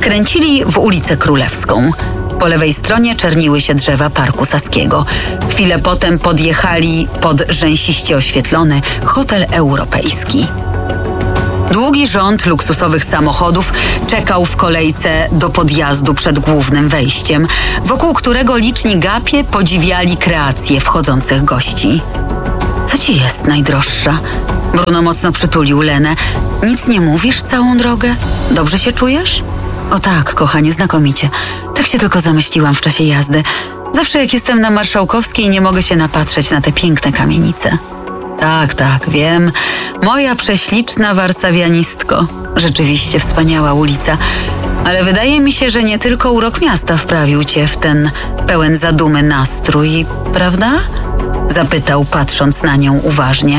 Skręcili w ulicę Królewską. Po lewej stronie czerniły się drzewa Parku Saskiego. Chwilę potem podjechali pod rzęsiście oświetlony hotel europejski. Długi rząd luksusowych samochodów czekał w kolejce do podjazdu przed głównym wejściem, wokół którego liczni gapie podziwiali kreacje wchodzących gości. Co ci jest, najdroższa? Bruno mocno przytulił Lenę. Nic nie mówisz całą drogę? Dobrze się czujesz? O tak, kochanie, znakomicie. Tak się tylko zamyśliłam w czasie jazdy. Zawsze jak jestem na Marszałkowskiej, nie mogę się napatrzeć na te piękne kamienice. Tak, wiem. Moja prześliczna warszawianistko. Rzeczywiście wspaniała ulica. Ale wydaje mi się, że nie tylko urok miasta wprawił cię w ten pełen zadumy nastrój, prawda? Zapytał, patrząc na nią uważnie.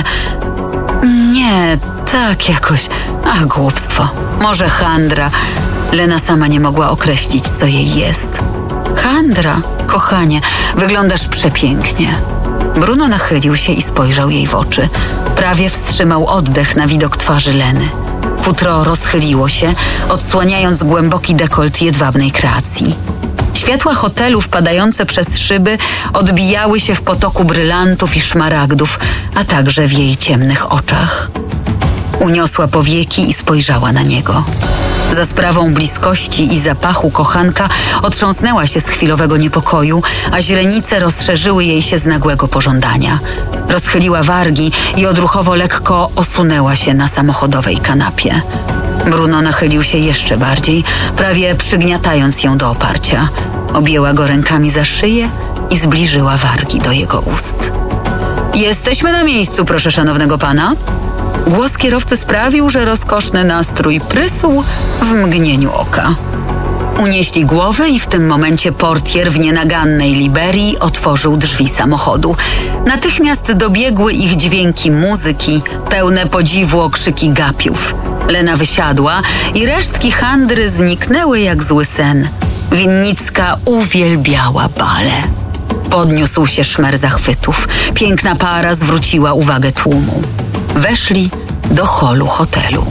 Nie, tak jakoś. Ach, głupstwo. Może handra. Lena sama nie mogła określić, co jej jest. Handra, kochanie, wyglądasz przepięknie. Bruno nachylił się i spojrzał jej w oczy. Prawie wstrzymał oddech na widok twarzy Leny. Futro rozchyliło się, odsłaniając głęboki dekolt jedwabnej kreacji. Światła hotelu wpadające przez szyby odbijały się w potoku brylantów i szmaragdów, a także w jej ciemnych oczach. Uniosła powieki i spojrzała na niego. Za sprawą bliskości i zapachu kochanka otrząsnęła się z chwilowego niepokoju, a źrenice rozszerzyły jej się z nagłego pożądania. Rozchyliła wargi i odruchowo lekko osunęła się na samochodowej kanapie. Bruno nachylił się jeszcze bardziej, prawie przygniatając ją do oparcia. Objęła go rękami za szyję i zbliżyła wargi do jego ust. Jesteśmy na miejscu, proszę szanownego pana. Głos kierowcy sprawił, że rozkoszny nastrój prysł w mgnieniu oka. Unieśli głowy i w tym momencie portier w nienagannej liberii otworzył drzwi samochodu. Natychmiast dobiegły ich dźwięki muzyki, pełne podziwu okrzyki gapiów. Lena wysiadła i resztki handry zniknęły jak zły sen. Winnicka uwielbiała bale. Podniósł się szmer zachwytów. Piękna para zwróciła uwagę tłumu. Weszli do holu hotelu.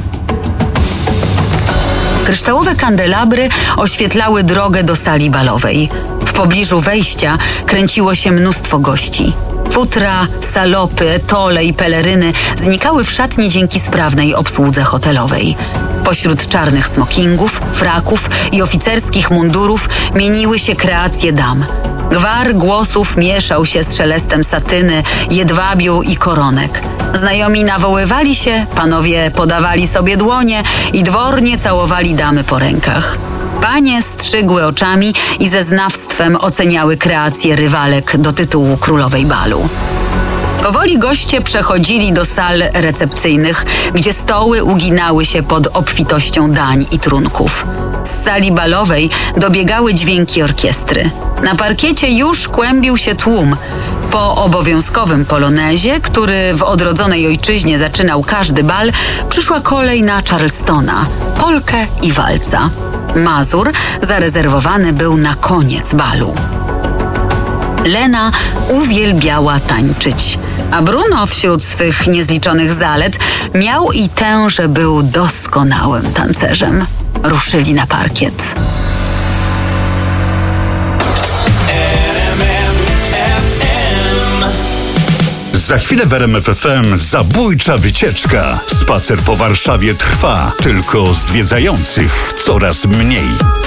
Kryształowe kandelabry oświetlały drogę do sali balowej. W pobliżu wejścia kręciło się mnóstwo gości. Futra, salopy, tole i peleryny znikały w szatni dzięki sprawnej obsłudze hotelowej. Pośród czarnych smokingów, fraków i oficerskich mundurów mieniły się kreacje dam. Gwar głosów mieszał się z szelestem satyny, jedwabiu i koronek. Znajomi nawoływali się, panowie podawali sobie dłonie i dwornie całowali damy po rękach. Panie strzygły oczami i ze znawstwem oceniały kreacje rywalek do tytułu królowej balu. Powoli goście przechodzili do sal recepcyjnych, gdzie stoły uginały się pod obfitością dań i trunków. Z sali balowej dobiegały dźwięki orkiestry. Na parkiecie już kłębił się tłum. Po obowiązkowym polonezie, który w odrodzonej ojczyźnie zaczynał każdy bal, przyszła kolej na Charlestona, polkę i walca. Mazur zarezerwowany był na koniec balu. Lena uwielbiała tańczyć, a Bruno wśród swych niezliczonych zalet miał i tę, że był doskonałym tancerzem. Ruszyli na parkiet. Za chwilę w RMF FM zabójcza wycieczka. Spacer po Warszawie trwa, tylko zwiedzających coraz mniej.